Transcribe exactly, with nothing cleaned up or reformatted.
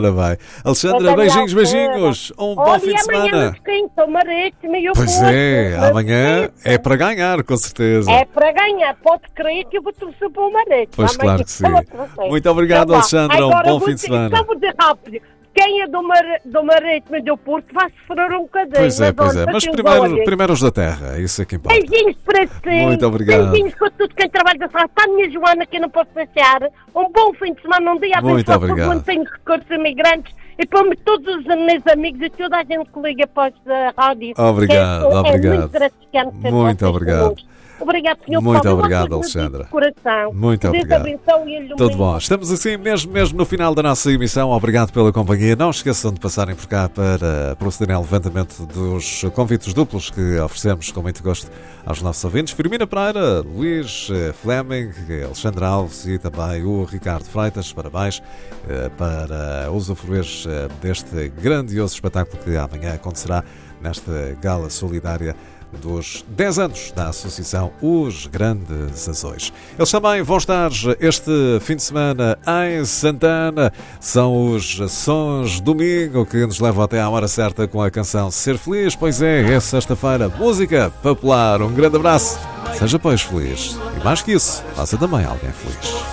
Ora bem. Alexandra, beijinhos, beijinhos. Um bom fim de semana. Pois é, amanhã é para ganhar, com certeza. É para ganhar, pode crer que eu vou torcer para o Marete. Pois claro que sim. Muito obrigado, Alexandra. Um bom fim de semana. Só vou dizer rápido. Quem é do, Mar, do Marete e do Porto vai sofrer um bocadinho. Pois é, pois é. Mas primeiro, primeiro os da terra, isso é que importa. Beijinhos para si. Muito obrigado. Beijinhos para tudo quem trabalha da sala. Para a minha Joana, que eu não posso deixar. Um bom fim de semana, um dia abençoado por quando tenho recursos imigrantes. E para todos os meus amigos e toda a gente que liga para a rádio. Obrigado, é, obrigado. É muito gratificante. Muito obrigado. Obrigado, senhor Muito Paulo. obrigado, Alexandra. Coração. Muito obrigado. Tudo bom. Estamos assim mesmo, mesmo no final da nossa emissão. Obrigado pela companhia. Não esqueçam de passarem por cá para procederem ao levantamento dos convites duplos que oferecemos com muito gosto aos nossos ouvintes. Firmina Pereira, Luís Fleming, Alexandre Alves e também o Ricardo Freitas. Parabéns para usufruir deste grandioso espetáculo que amanhã acontecerá nesta gala solidária dos dez anos da Associação Os Grandes Azores. Eles também vão estar este fim de semana em Santana. São os Sons Domingo que nos levam até à hora certa com a canção Ser Feliz. Pois é, é sexta-feira. Música popular. Um grande abraço. Seja, pois, feliz. E mais que isso, faça também alguém feliz.